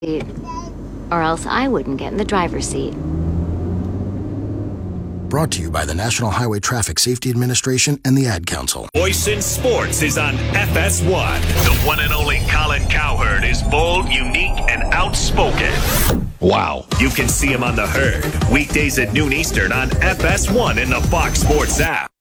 or else I wouldn't get in the driver's seat. Brought to you by the National Highway Traffic Safety Administration and the Ad Council. Voice in Sports is on FS1. The one and only Colin Cowherd is bold, unique, and outspoken. Wow. You can see him on The Herd, weekdays at noon Eastern on FS1 in the Fox Sports app.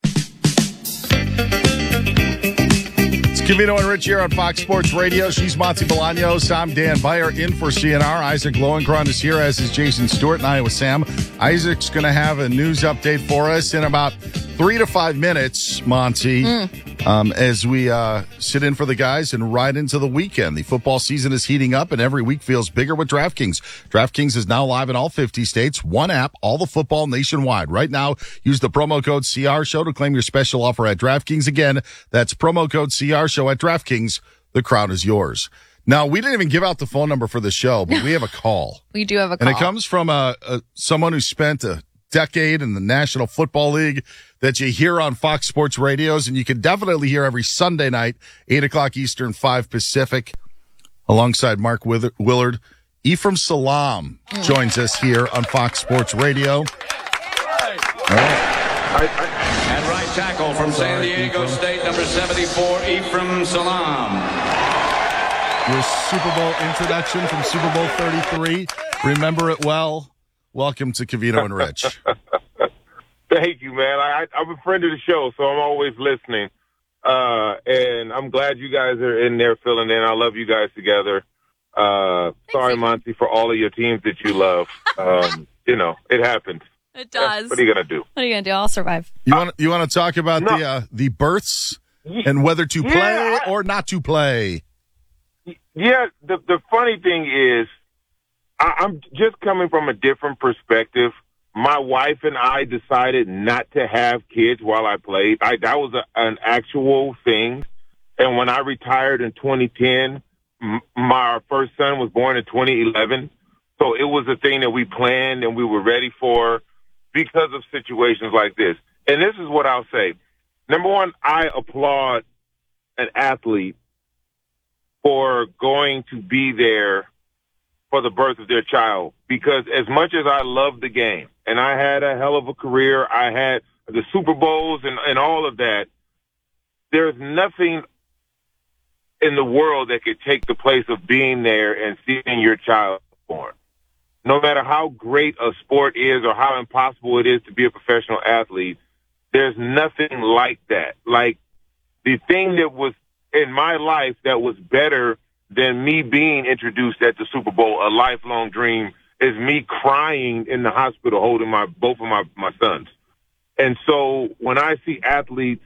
It's Covino and Rich here on Fox Sports Radio. She's Monty Bolaños. I'm Dan Beyer in for CNR. Isaac Lowenkron is here, as is Jason Stewart, and I with Sam. Isaac's going to have a news update for us in about 3 to 5 minutes, Monty, as we sit in for the guys and ride into the weekend. The football season is heating up, and every week feels bigger with DraftKings. DraftKings is now live in all 50 states. One app, all the football nationwide. Right now, use the promo code CRShow to claim your special offer at DraftKings. Again, that's promo code CRShow at DraftKings. The crowd is yours. Now, we didn't even give out the phone number for the show, but we have a call. We do have a call. And it comes from someone who spent a decade in the National Football League that you hear on Fox Sports Radios, and you can definitely hear every Sunday night, 8 o'clock Eastern, 5 Pacific, alongside Mark Willard. Ephraim Salaam joins us here on Fox Sports Radio. And right tackle from San Diego State, number 74, Ephraim Salaam. Your Super Bowl introduction from Super Bowl 33. Remember it well. Welcome to Covino and Rich. Thank you, man. I'm a friend of the show, so I'm always listening. And I'm glad you guys are in there filling in. I love you guys together. Sorry, Monty, for all of your teams that you love. It happens. It does. What are you going to do? What are you going to do? I'll survive. You want to talk about the births and whether to play or not to play? Yeah, the funny thing is, I'm just coming from a different perspective. My wife and I decided not to have kids while I played. That was an actual thing. And when I retired in 2010, my first son was born in 2011. So it was a thing that we planned and we were ready for because of situations like this. And this is what I'll say. Number one, I applaud an athlete for going to be there for the birth of their child, because as much as I love the game and I had a hell of a career, I had the Super Bowls and all of that, there's nothing in the world that could take the place of being there and seeing your child born. No matter how great a sport is or how impossible it is to be a professional athlete, there's nothing like that. Like, the thing that was in my life that was better than me being introduced at the Super Bowl, a lifelong dream, is me crying in the hospital holding both of my sons. And so when I see athletes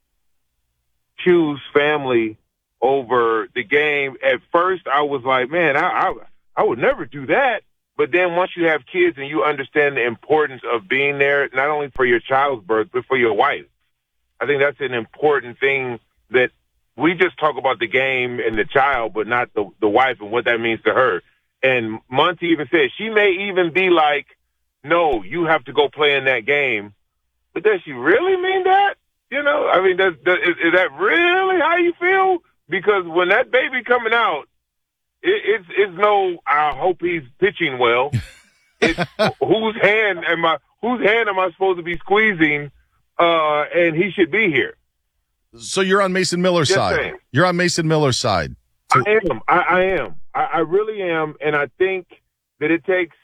choose family over the game, at first I was like, man, I would never do that. But then once you have kids and you understand the importance of being there, not only for your child's birth, but for your wife, I think that's an important thing. That we just talk about the game and the child, but not the wife and what that means to her. And Monty even said she may even be like, no, you have to go play in that game. But does she really mean that? You know, I mean, is that really how you feel? Because when that baby coming out, it's no, I hope he's pitching well. It's whose hand am I supposed to be squeezing? And he should be here. So you're on Mason Miller's side. Saying. You're on Mason Miller's side. So- I am. I really am. And I think that it takes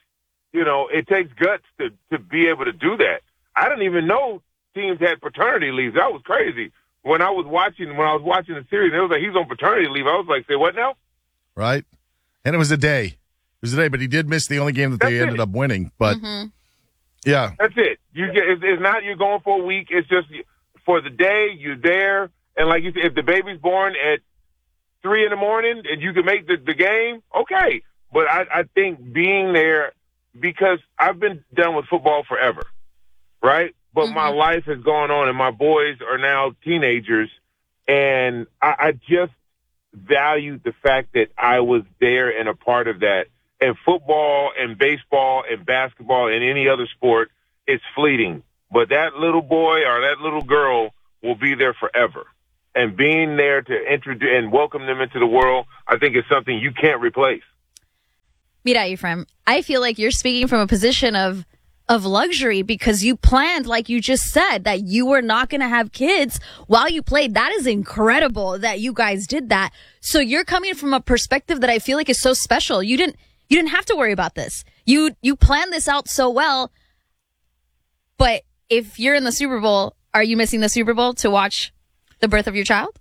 guts to be able to do that. I didn't even know teams had paternity leaves. That was crazy. When I was watching the series, it was like, he's on paternity leave. I was like, say what now? Right. And it was a day. It was a day, but he did miss the only game that they ended up winning. But yeah. That's it. It's not you're going for a week. It's just for the day, you're there. And like you said, if the baby's born at 3 a.m. and you can make the game, okay. But I think being there, because I've been done with football forever, right? But my life has gone on, and my boys are now teenagers, and I just valued the fact that I was there and a part of that. And football and baseball and basketball and any other sport, it's fleeting. But that little boy or that little girl will be there forever. And being there to introduce and welcome them into the world, I think is something you can't replace. Mira, Ephraim, I feel like you're speaking from a position of luxury because you planned, like you just said, that you were not going to have kids while you played. That is incredible that you guys did that. So you're coming from a perspective that I feel like is so special. You didn't have to worry about this. You planned this out so well. But if you're in the Super Bowl, are you missing the Super Bowl to watch the birth of your child?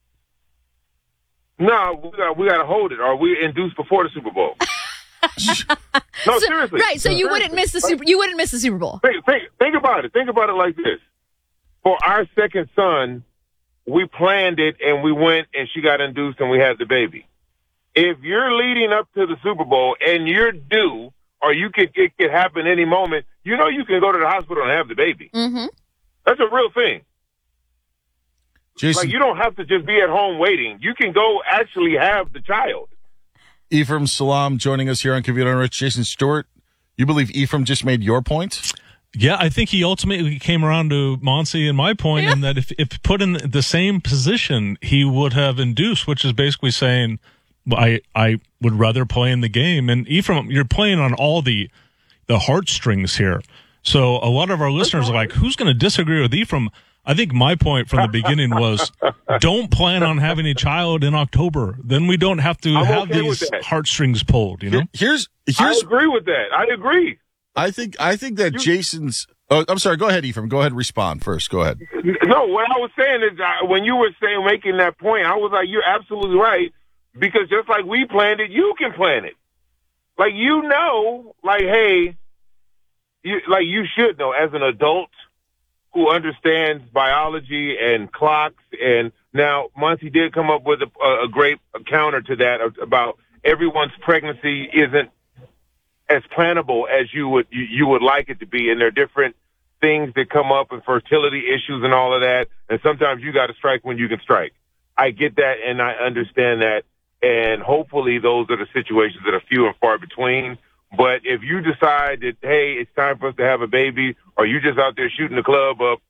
No, we got to hold it, or we induced before the Super Bowl. No, seriously. Right, so you wouldn't miss the Super Bowl. Think about it. Think about it like this. For our second son, we planned it and we went and she got induced and we had the baby. If you're leading up to the Super Bowl and you're due, or it could happen any moment, you can go to the hospital and have the baby. Mm-hmm. That's a real thing. Jason, Like, you don't have to just be at home waiting. You can go actually have the child. Ephraim Salaam joining us here on Kavita and Rich. Jason Stewart, you believe Ephraim just made your point? Yeah, I think he ultimately came around to Monty and my point, in that if put in the same position, he would have induced, which is basically saying, I would rather play in the game. And Ephraim, you're playing on all the heartstrings here. So a lot of our listeners are like, who's going to disagree with Ephraim? I think my point from the beginning was, don't plan on having a child in October. Then we don't have to have these heartstrings pulled, you know? Here's I agree with that. I agree. I think that Jason's. Oh, I'm sorry. Go ahead, Ephraim. Go ahead and respond first. Go ahead. No, what I was saying is when you were making that point, I was like, you're absolutely right. Because just like we planned it, you can plan it. Like, hey, you should know as an adult who understands biology and clocks. And now Monty did come up with a great counter to that about everyone's pregnancy isn't as plannable as you would like it to be. And there are different things that come up and fertility issues and all of that. And sometimes you got to strike when you can strike. I get that and I understand that. And hopefully those are the situations that are few and far between. But if you decide that, hey, it's time for us to have a baby, or you just out there shooting the club up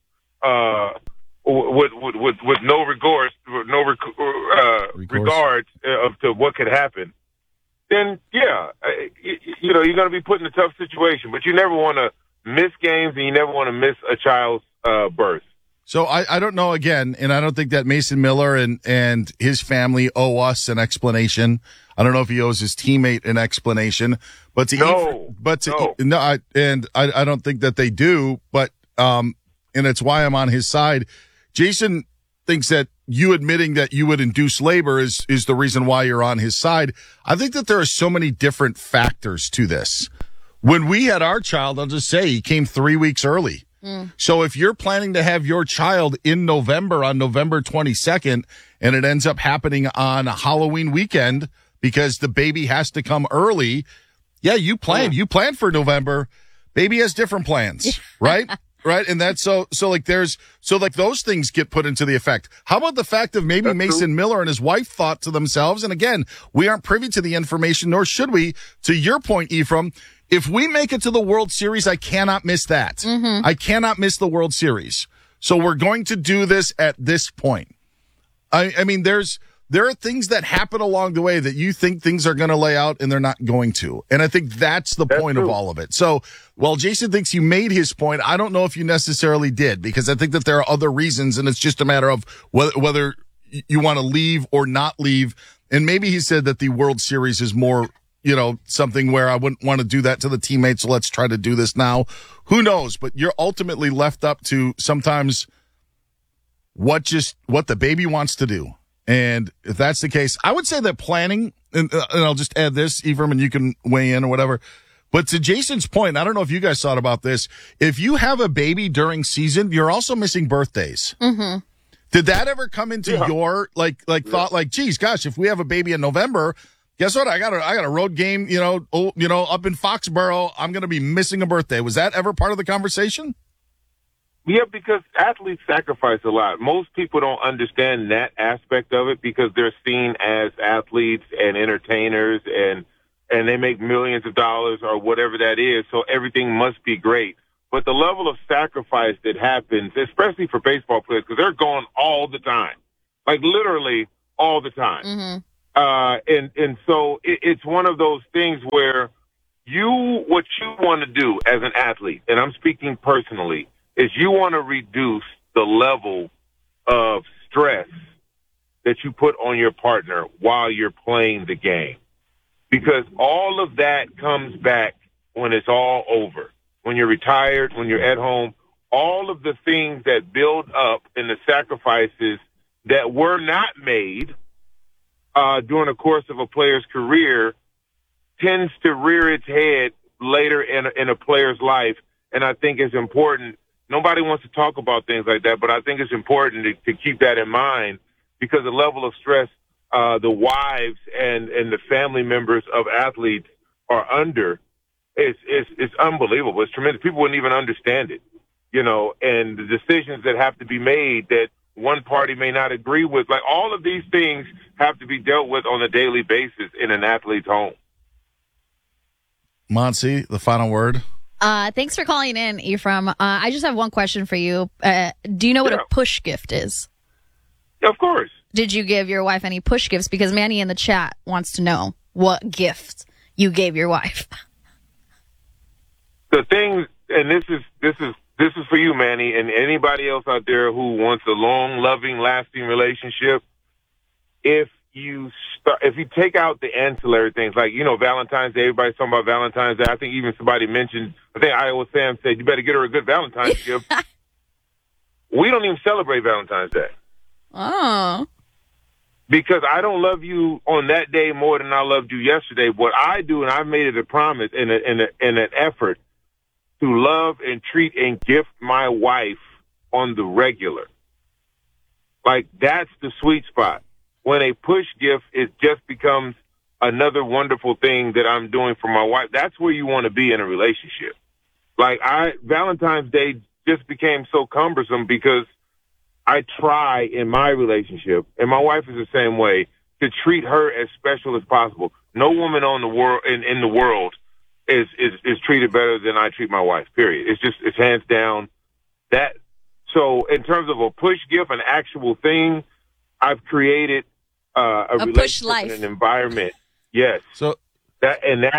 with no regards to what could happen, then you're going to be put in a tough situation. But you never want to miss games, and you never want to miss a child's birth. So I don't know again, and I don't think that Mason Miller and his family owe us an explanation. I don't know if he owes his teammate an explanation, I don't think that they do. But and it's why I'm on his side. Jason thinks that you admitting that you would induce labor is the reason why you're on his side. I think that there are so many different factors to this. When we had our child, I'll just say he came 3 weeks early. So if you're planning to have your child in November on November 22nd and it ends up happening on Halloween weekend because the baby has to come early, you plan for November. Baby has different plans, right? Right. And that's so those things get put into the effect. How about the fact of maybe Mason Miller and his wife thought to themselves, and again, we aren't privy to the information, nor should we, to your point, Ephraim, if we make it to the World Series, I cannot miss that. Mm-hmm. I cannot miss the World Series. So we're going to do this at this point. I mean, there are things that happen along the way that you think things are going to lay out and they're not going to. And I think that's the point of all of it. So while Jason thinks you made his point, I don't know if you necessarily did, because I think that there are other reasons, and it's just a matter of whether you want to leave or not leave. And maybe he said that the World Series is more, something where I wouldn't want to do that to the teammates. So let's try to do this now. Who knows? But you're ultimately left up to sometimes what the baby wants to do. And if that's the case, I would say that planning, and I'll just add this, Ephraim, and you can weigh in or whatever. But to Jason's point, I don't know if you guys thought about this. If you have a baby during season, you're also missing birthdays. Mm-hmm. Did that ever come into your thought? Like, geez, gosh, if we have a baby in November, guess what? I got a road game, up in Foxborough. I'm going to be missing a birthday. Was that ever part of the conversation? Yeah, because athletes sacrifice a lot. Most people don't understand that aspect of it because they're seen as athletes and entertainers and they make millions of dollars or whatever that is. So everything must be great. But the level of sacrifice that happens, especially for baseball players, because they're gone all the time, like literally all the time. Mm-hmm. And so it's one of those things where what you want to do as an athlete, and I'm speaking personally, is you want to reduce the level of stress that you put on your partner while you're playing the game. Because all of that comes back when it's all over. When you're retired, when you're at home, all of the things that build up and the sacrifices that were not made during the course of a player's career tends to rear its head later in a player's life. And I think it's important. Nobody wants to talk about things like that, but I think it's important to keep that in mind, because the level of stress the wives and the family members of athletes are under is unbelievable. It's tremendous. People wouldn't even understand it, and the decisions that have to be made that one party may not agree with. Like, all of these things have to be dealt with on a daily basis in an athlete's home. Monty, the final word. Thanks for calling in, Ephraim. I just have one question for you. Do you know what a push gift is? Of course. Did you give your wife any push gifts? Because Manny in the chat wants to know what gift you gave your wife. The thing, and this is for you, Manny, and anybody else out there who wants a long, loving, lasting relationship. If you take out the ancillary things, like, Valentine's Day, everybody's talking about Valentine's Day. I think even somebody mentioned, I think Iowa Sam said, you better get her a good Valentine's gift. We don't even celebrate Valentine's Day. Oh. Because I don't love you on that day more than I loved you yesterday. What I do, and I've made it a promise in an effort to love and treat and gift my wife on the regular. Like, that's the sweet spot. When a push gift, it just becomes another wonderful thing that I'm doing for my wife. That's where you want to be in a relationship. Like, Valentine's Day just became so cumbersome because I try in my relationship, and my wife is the same way, to treat her as special as possible. No woman on the world in the world is treated better than I treat my wife. Period. It's hands down that. So in terms of a push gift, an actual thing, I've created a relationship life. and an environment. Yes. So that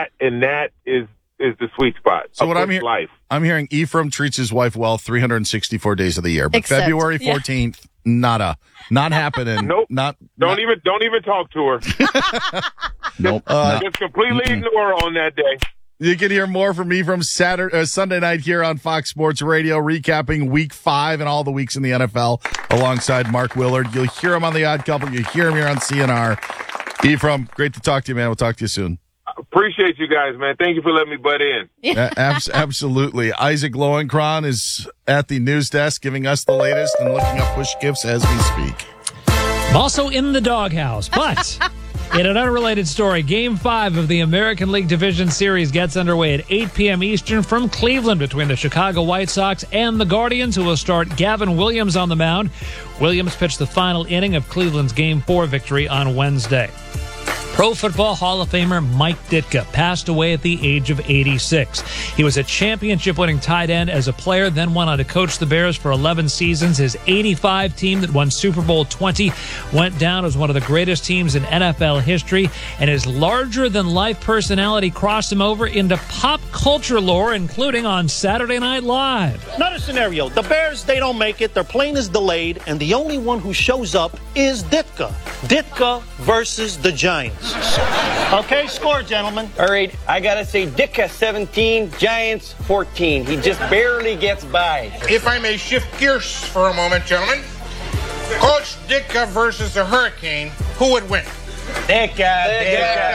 is the sweet spot. So what I'm hearing Ephraim treats his wife well 364 days of the year, but Except, February 14th, not happening. Nope. Don't even talk to her. Nope. Just completely ignore her on that day. You can hear more from me from Sunday night here on Fox Sports Radio, recapping Week 5 and all the weeks in the NFL alongside Mark Willard. You'll hear him on The Odd Couple. You'll hear him here on CNR. Ephraim, great to talk to you, man. We'll talk to you soon. Appreciate you guys, man. Thank you for letting me butt in. Absolutely. Isaac Lowenkron is at the news desk giving us the latest and looking up push gifts as we speak. I'm also in the doghouse, but in an unrelated story, Game 5 of the American League Division Series gets underway at 8 p.m. Eastern from Cleveland between the Chicago White Sox and the Guardians, who will start Gavin Williams on the mound. Williams pitched the final inning of Cleveland's Game 4 victory on Wednesday. Pro Football Hall of Famer Mike Ditka passed away at the age of 86. He was a championship-winning tight end as a player, then went on to coach the Bears for 11 seasons. His 85 team that won Super Bowl 20 went down as one of the greatest teams in NFL history, and his larger-than-life personality crossed him over into pop culture lore, including on Saturday Night Live. Another scenario. The Bears, they don't make it. Their plane is delayed, and the only one who shows up is Ditka. Ditka versus the Giants. Okay, score, gentlemen. All right, I gotta say, Ditka 17, Giants 14. He just barely gets by. If I may shift gears for a moment, gentlemen. Coach Ditka versus the Hurricane, who would win? Ditka.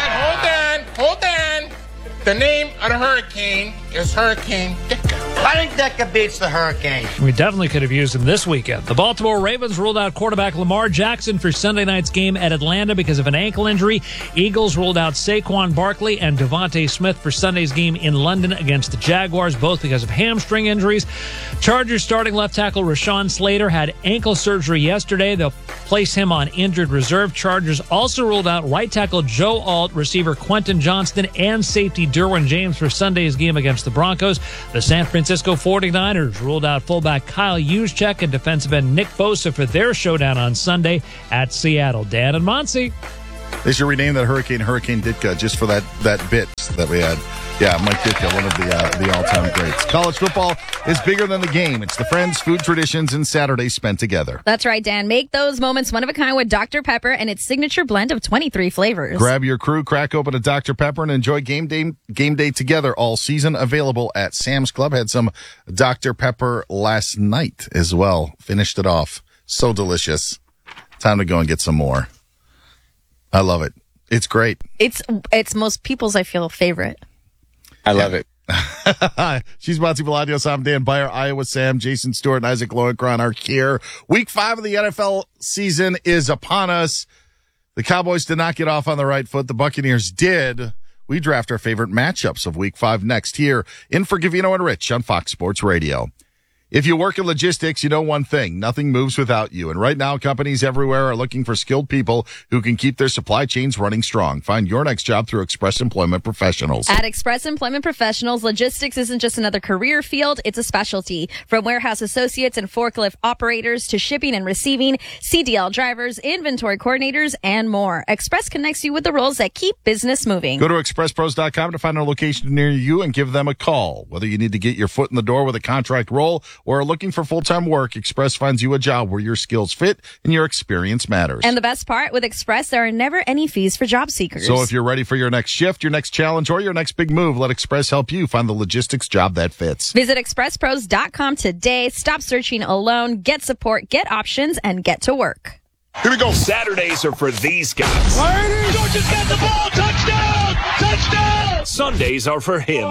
Hold on. The name of the Hurricane is Hurricane Ditka. I think Ditka beats the Hurricane. We definitely could have used him this weekend. The Baltimore Ravens ruled out quarterback Lamar Jackson for Sunday night's game at Atlanta because of an ankle injury. Eagles ruled out Saquon Barkley and Devontae Smith for Sunday's game in London against the Jaguars, both because of hamstring injuries. Chargers starting left tackle Rashawn Slater had ankle surgery yesterday. They'll place him on injured reserve. Chargers also ruled out right tackle Joe Alt, receiver Quentin Johnston, and safety Derwin James for Sunday's game against the Broncos. The San Francisco 49ers ruled out fullback Kyle Juszczyk and defensive end Nick Bosa for their showdown on Sunday at Seattle. Dan and Monty. They should rename that Hurricane Ditka just for that bit that we had. Yeah, Mike Ditka, one of the all-time greats. College football is bigger than the game. It's the friends, food traditions, and Saturdays spent together. That's right, Dan. Make those moments one of a kind with Dr. Pepper and its signature blend of 23 flavors. Grab your crew, crack open a Dr. Pepper, and enjoy game day together all season. Available at Sam's Club. Had some Dr. Pepper last night as well. Finished it off. So delicious. Time to go and get some more. I love it. It's great. It's most people's, I feel, favorite. I love it. She's Monty Bolaños. I'm Dan Beyer. Iowa Sam, Jason Stewart, and Isaac Lowenkron are here. Week 5 of the NFL season is upon us. The Cowboys did not get off on the right foot. The Buccaneers did. We draft our favorite matchups of Week 5 next here in for Gavino and Rich on Fox Sports Radio. If you work in logistics, you know one thing. Nothing moves without you. And right now, companies everywhere are looking for skilled people who can keep their supply chains running strong. Find your next job through Express Employment Professionals. At Express Employment Professionals, logistics isn't just another career field, it's a specialty. From warehouse associates and forklift operators to shipping and receiving, CDL drivers, inventory coordinators, and more. Express connects you with the roles that keep business moving. Go to expresspros.com to find a location near you and give them a call. Whether you need to get your foot in the door with a contract role or are looking for full-time work, Express finds you a job where your skills fit and your experience matters. And the best part, with Express, there are never any fees for job seekers. So if you're ready for your next shift, your next challenge, or your next big move, let Express help you find the logistics job that fits. Visit expresspros.com today. Stop searching alone. Get support, get options, and get to work. Here we go. Saturdays are for these guys. Georgia's got the ball. Touchdown! Touchdown! Sundays are for him.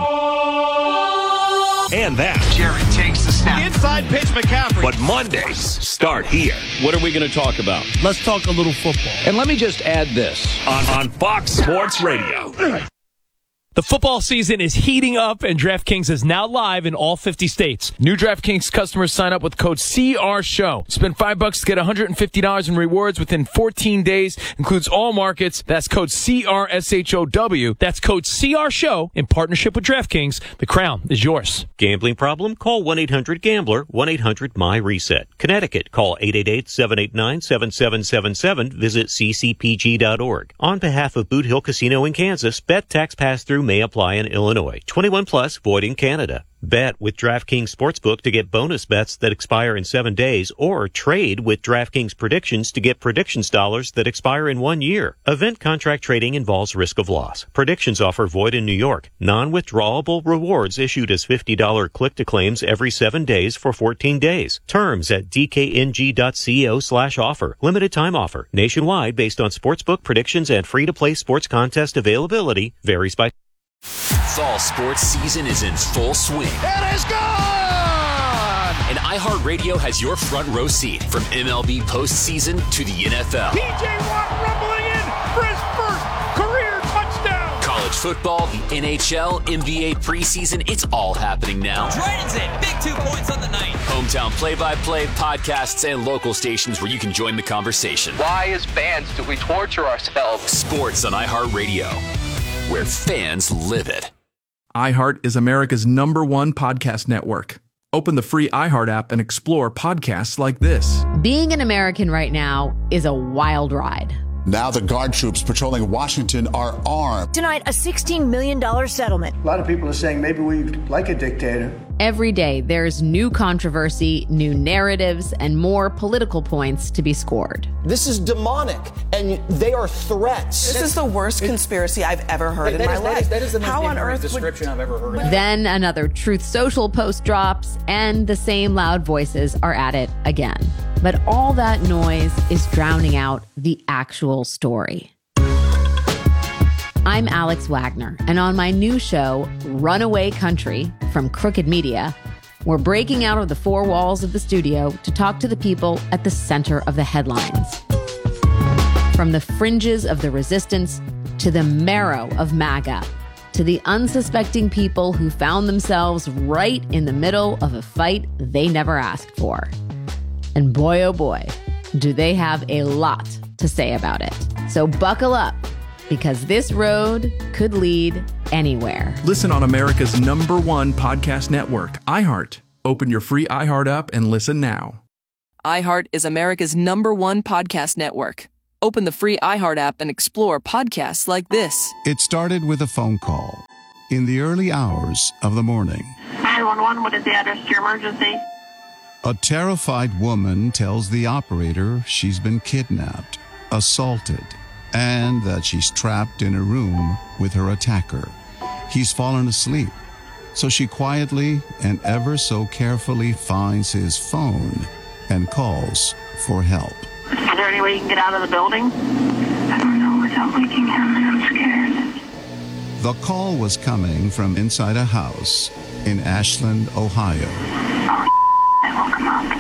And that. Jared takes the snap. Inside pitch, McCaffrey. But Mondays start here. What are we going to talk about? Let's talk a little football. And let me just add this. On Fox Sports Radio. The football season is heating up, and DraftKings is now live in all 50 states. New DraftKings customers sign up with code CRSHOW. Spend $5 to get $150 in rewards within 14 days. Includes all markets. That's code CRSHOW. That's code CRSHOW in partnership with DraftKings. The crown is yours. Gambling problem? Call 1-800-GAMBLER, 1-800-MY-RESET. Connecticut, call 888-789-7777. Visit ccpg.org. On behalf of Boot Hill Casino in Kansas, bet tax pass-through may apply in Illinois. 21 plus, void in Canada. Bet with DraftKings Sportsbook to get bonus bets that expire in 7 days, or trade with DraftKings Predictions to get predictions dollars that expire in 1 year. Event contract trading involves risk of loss. Predictions offer void in New York. Non-withdrawable rewards issued as $50 click-to-claims every 7 days for 14 days. Terms at dkng.co/offer. Limited time offer. Nationwide based on sportsbook predictions and free-to-play sports contest availability. Varies by... Fall sports season is in full swing. It is gone! And iHeartRadio has your front row seat from MLB postseason to the NFL. P.J. Watt rumbling in for his first career touchdown! College football, the NHL, NBA preseason, it's all happening now. Dragons in, big 2 points on the night. Hometown play-by-play, podcasts, and local stations where you can join the conversation. Why, as fans, do we torture ourselves? Sports on iHeartRadio, where fans live it. iHeart is America's #1 podcast network. Open the free iHeart app and explore podcasts like this. Being an American right now is a wild ride. Now the guard troops patrolling Washington are armed. Tonight, a $16 million settlement. A lot of people are saying maybe we like a dictator. Every day, there's new controversy, new narratives, and more political points to be scored. This is demonic, and they are threats. This is the worst conspiracy I've ever heard in my life. That is the most ignorant description I've ever heard. Then another Truth Social post drops, and the same loud voices are at it again. But all that noise is drowning out the actual story. I'm Alex Wagner, and on my new show, Runaway Country, from Crooked Media, we're breaking out of the four walls of the studio to talk to the people at the center of the headlines. From the fringes of the resistance to the marrow of MAGA, to the unsuspecting people who found themselves right in the middle of a fight they never asked for. And boy, oh boy, do they have a lot to say about it. So buckle up, because this road could lead anywhere. Listen on America's #1 podcast network, iHeart. Open your free iHeart app and listen now. iHeart is America's #1 podcast network. Open the free iHeart app and explore podcasts like this. It started with a phone call in the early hours of the morning. 911, what is the address to your emergency? A terrified woman tells the operator she's been kidnapped, assaulted, and that she's trapped in a room with her attacker. He's fallen asleep, so she quietly and ever so carefully finds his phone and calls for help. Is there any way you can get out of the building? I don't know without waking him. I'm scared. The call was coming from inside a house in Ashland, Ohio. I woke him up.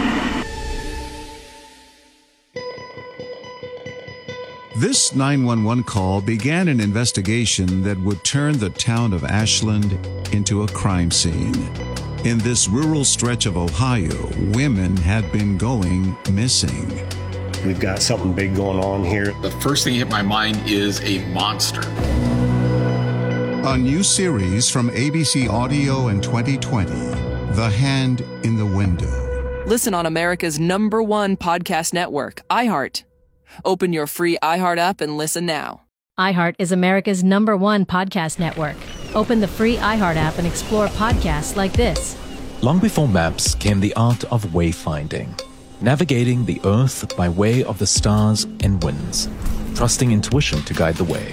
This 911 call began an investigation that would turn the town of Ashland into a crime scene. In this rural stretch of Ohio, women had been going missing. We've got something big going on here. The first thing that hit my mind is a monster. A new series from ABC Audio in 2020, The Hand in the Window. Listen on America's #1 podcast network, iHeart. Open your free iHeart app and listen now. iHeart is America's #1 podcast network. Open the free iHeart app and explore podcasts like this. Long before maps came the art of wayfinding, navigating the earth by way of the stars and winds, trusting intuition to guide the way.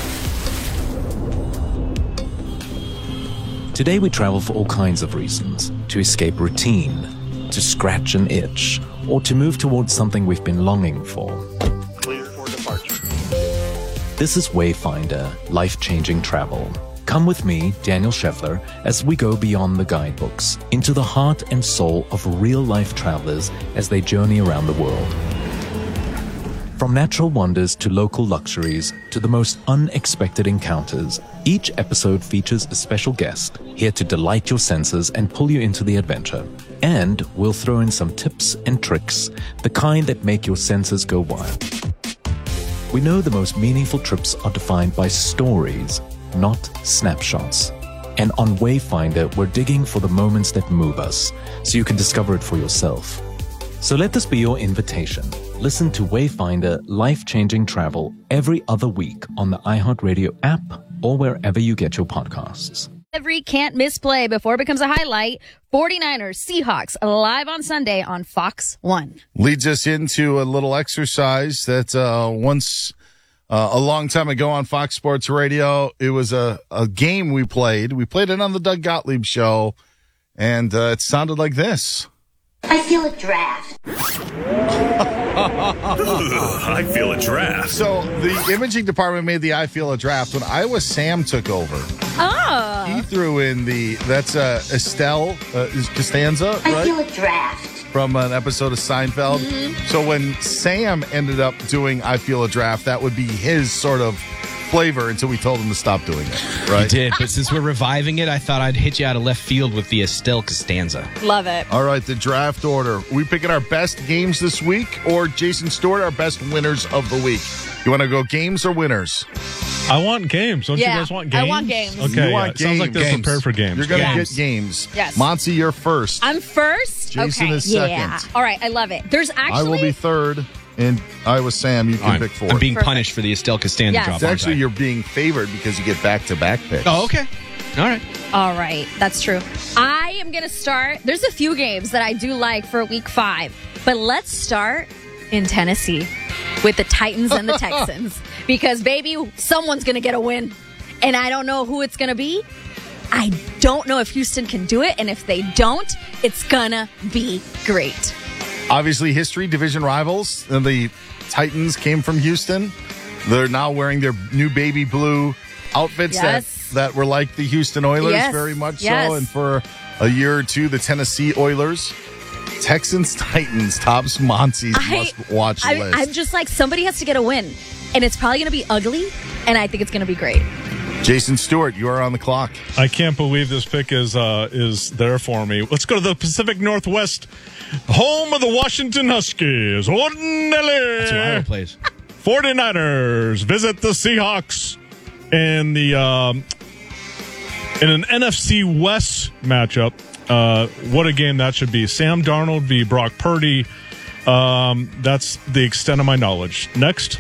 Today we travel for all kinds of reasons: to escape routine, to scratch an itch, or to move towards something we've been longing for. Clear for departure. This is Wayfinder, life-changing travel. Come with me, Daniel Scheffler, as we go beyond the guidebooks, into the heart and soul of real-life travelers as they journey around the world. From natural wonders to local luxuries to the most unexpected encounters, each episode features a special guest here to delight your senses and pull you into the adventure. And we'll throw in some tips and tricks, the kind that make your senses go wild. We know the most meaningful trips are defined by stories, not snapshots. And on Wayfinder, we're digging for the moments that move us, so you can discover it for yourself. So let this be your invitation. Listen to Wayfinder Life-Changing Travel every other week on the iHeartRadio app or wherever you get your podcasts. Every can't miss play before it becomes a highlight. 49ers Seahawks live on Sunday on Fox 1. Leads us into a little exercise that once a long time ago on Fox Sports Radio, it was a game we played. We played it on the Doug Gottlieb Show, and it sounded like this. I feel a draft. I feel a draft. So the imaging department made the I feel a draft when Iowa Sam took over. Oh. He threw in that's Estelle Costanza, right? I feel a draft. From an episode of Seinfeld. Mm-hmm. So when Sam ended up doing I feel a draft, that would be his sort of flavor until we told him to stop doing it, right? You did, but since we're reviving it, I thought I'd hit you out of left field with the Estelle Costanza. Love it. All right, the draft order. We picking our best games this week, or Jason Stewart, our best winners of the week? You want to go games or winners? I want games. Don't you guys want games? I want games. Okay, you want games. Sounds like they're prepared for games. You're going to get games. Yes. Monty, you're first. I'm first? Jason is second. Yeah. All right, I love it. There's actually... I will be third. And Iowa Sam, you can pick fourth. I'm being punished for the Estelle Costanza drop. It's actually, you're being favored because you get back-to-back picks. Oh, okay. All right. That's true. I am going to start. There's a few games that I do like for week 5. But let's start in Tennessee with the Titans and the Texans. Because, baby, someone's going to get a win. And I don't know who it's going to be. I don't know if Houston can do it. And if they don't, it's going to be great. Obviously, history, division rivals. The Titans came from Houston. They're now wearing their new baby blue outfits that were like the Houston Oilers, very much so. And for a year or two, the Tennessee Oilers. Texans, Titans, tops Monty's must-watch list. I'm just like, somebody has to get a win. And it's probably going to be ugly, and I think it's going to be great. Jason Stewart, you are on the clock. I can't believe this pick is there for me. Let's go to the Pacific Northwest, home of the Washington Huskies. Ordinarily. That's who Iowa plays. 49ers visit the Seahawks in an NFC West matchup. What a game that should be. Sam Darnold v. Brock Purdy. That's the extent of my knowledge. Next.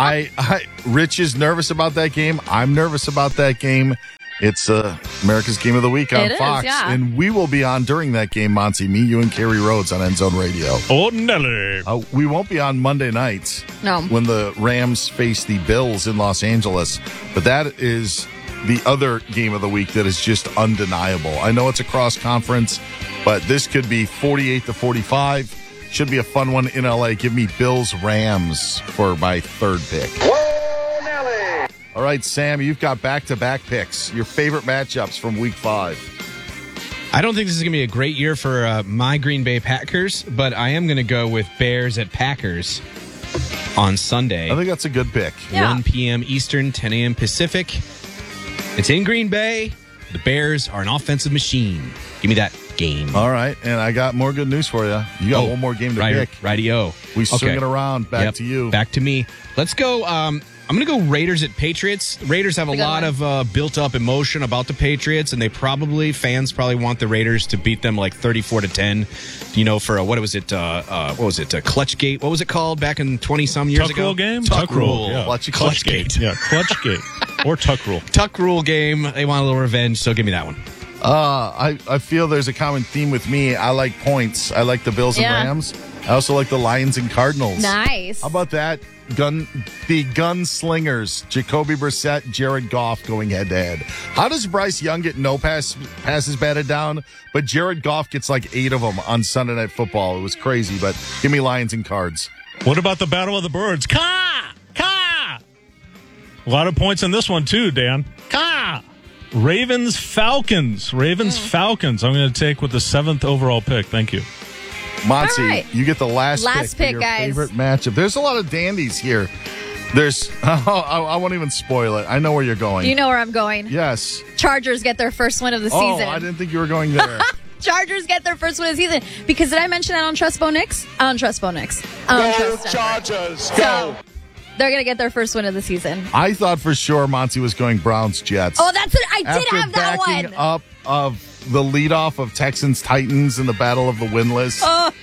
Rich is nervous about that game. I'm nervous about that game. It's America's Game of the Week on Fox. Yeah. And we will be on during that game, Monty. Me, you, and Kerry Rhodes on End Zone Radio. Oh, Nelly. We won't be on Monday nights when the Rams face the Bills in Los Angeles. But that is the other game of the week that is just undeniable. I know it's a cross-conference, but this could be 48-45. Should be a fun one in L.A. Give me Bills-Rams for my third pick. Whoa, Nelly! All right, Sam, you've got back-to-back picks. Your favorite matchups from Week 5. I don't think this is going to be a great year for my Green Bay Packers, but I am going to go with Bears at Packers on Sunday. I think that's a good pick. 1 p.m. Eastern, 10 a.m. Pacific. It's in Green Bay. The Bears are an offensive machine. Give me that game. All right, and I got more good news for you. You got one more game to pick. Righty-o. We swing it around. Back to you. Back to me. Let's go. I'm going to go Raiders at Patriots. Raiders have a lot of built-up emotion about the Patriots, and fans probably want the Raiders to beat them like 34-10. You know, for what was it? Clutchgate. What was it called back in 20-some years Tuck ago? Rule game? Tuck Rule. Yeah. Clutchgate. Yeah, Clutchgate. Or Tuck Rule. Tuck Rule game. They want a little revenge, so give me that one. I feel there's a common theme with me. I like points. I like the Bills and Rams. I also like the Lions and Cardinals. Nice. How about that? The gunslingers, Jacoby Brissett, Jared Goff going head-to-head. How does Bryce Young get no passes batted down, but Jared Goff gets like 8 of them on Sunday Night Football? It was crazy, but give me Lions and Cards. What about the Battle of the Birds? Ka! A lot of points in this one, too, Dan. Ravens-Falcons. Ravens-Falcons. I'm going to take with the 7th overall pick. Thank you. Monty, you get the last pick for your guys. favorite matchup. There's a lot of dandies here. I won't even spoil it. I know where you're going. You know where I'm going. Yes. Chargers get their first win of the season. Oh, I didn't think you were going there. Chargers get their first win of the season. Because did I mention that on Trust Bo Nix? I don't trust Bo Nix. Go Chargers, go! They're going to get their first win of the season. I thought for sure Monty was going Browns-Jets. Oh, that's it. I did have that one. After backing up of the leadoff of Texans-Titans in the Battle of the Winless,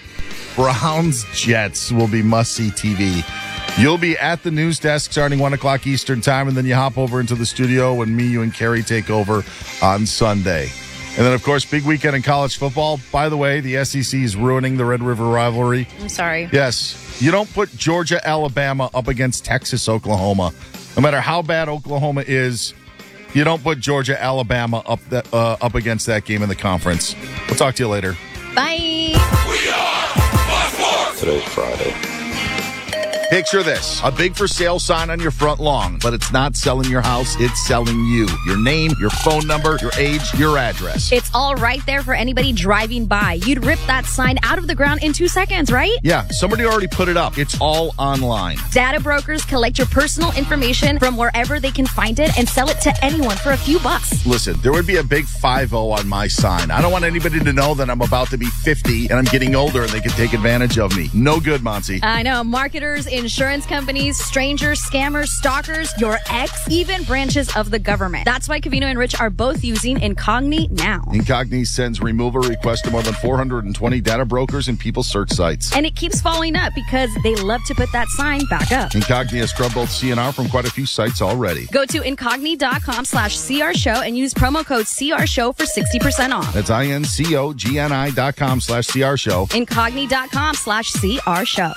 Browns-Jets will be must-see TV. You'll be at the news desk starting 1 o'clock Eastern time, and then you hop over into the studio when me, you, and Kerry take over on Sunday. And then, of course, big weekend in college football. By the way, the SEC is ruining the Red River rivalry. I'm sorry. Yes. You don't put Georgia, Alabama up against Texas, Oklahoma. No matter how bad Oklahoma is, you don't put Georgia, Alabama up against that game in the conference. We'll talk to you later. Bye. We are Fox Sports. Today's Friday. Picture this, a big for sale sign on your front lawn, but it's not selling your house, it's selling you. Your name, your phone number, your age, your address. It's all right there for anybody driving by. You'd rip that sign out of the ground in 2 seconds, right? Yeah, somebody already put it up. It's all online. Data brokers collect your personal information from wherever they can find it and sell it to anyone for a few bucks. Listen, there would be a big 5-0 on my sign. I don't want anybody to know that I'm about to be 50 and I'm getting older and they can take advantage of me. No good, Monty. I know. Marketers, insurance companies, strangers, scammers, stalkers, your ex, even branches of the government. That's why Covino and Rich are both using Incogni now. Incogni sends removal requests to more than 420 data brokers and people search sites. And it keeps following up because they love to put that sign back up. Incogni has scrubbed both CNR from quite a few sites already. Go to incogni.com/CR show and use promo code CR show for 60% off. That's INCOGNI.com/CR show. Incogni.com/CR show.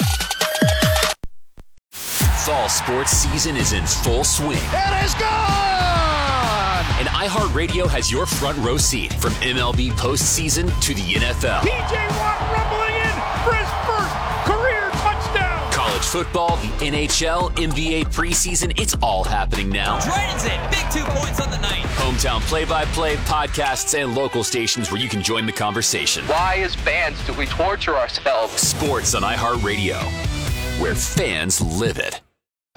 Fall sports season is in full swing. It is gone! And iHeartRadio has your front row seat from MLB postseason to the NFL. P.J. Watt rumbling in for his first career touchdown! College football, the NHL, NBA preseason, it's all happening now. Dragons in, big 2 points on the night. Hometown play-by-play, podcasts, and local stations where you can join the conversation. Why, as fans, do we torture ourselves? Sports on iHeartRadio, where fans live it.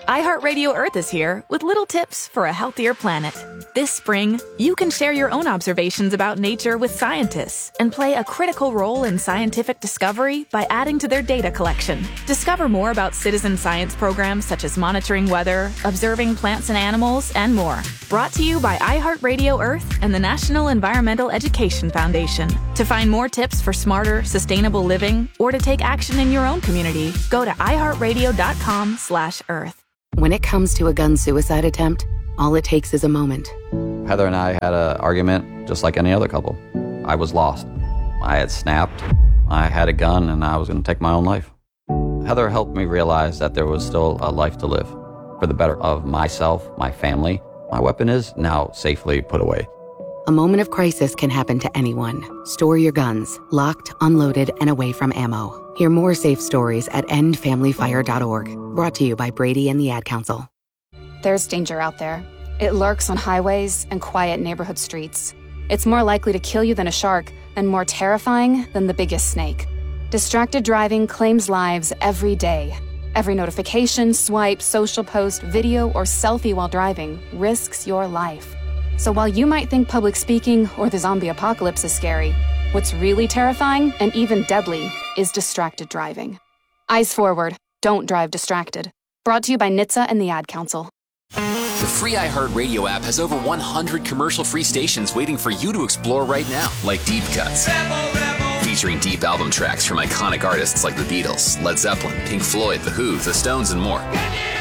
iHeartRadio Earth is here with little tips for a healthier planet. This spring, you can share your own observations about nature with scientists and play a critical role in scientific discovery by adding to their data collection. Discover more about citizen science programs such as monitoring weather, observing plants and animals, and more. Brought to you by iHeartRadio Earth and the National Environmental Education Foundation. To find more tips for smarter, sustainable living or to take action in your own community, go to iHeartRadio.com/Earth. When it comes to a gun suicide attempt, all it takes is a moment. Heather and I had an argument just like any other couple. I was lost. I had snapped. I had a gun and I was going to take my own life. Heather helped me realize that there was still a life to live for the better of myself, my family. My weapon is now safely put away. A moment of crisis can happen to anyone. Store your guns, locked, unloaded, and away from ammo. Hear more safe stories at endfamilyfire.org. Brought to you by Brady and the Ad Council. There's danger out there. It lurks on highways and quiet neighborhood streets. It's more likely to kill you than a shark, and more terrifying than the biggest snake. Distracted driving claims lives every day. Every notification, swipe, social post, video, or selfie while driving risks your life. So while you might think public speaking or the zombie apocalypse is scary, what's really terrifying and even deadly is distracted driving. Eyes forward. Don't drive distracted. Brought to you by NHTSA and the Ad Council. The free iHeartRadio app has over 100 commercial-free stations waiting for you to explore right now, like Deep Cuts. Featuring deep album tracks from iconic artists like the Beatles, Led Zeppelin, Pink Floyd, The Who, The Stones, and more.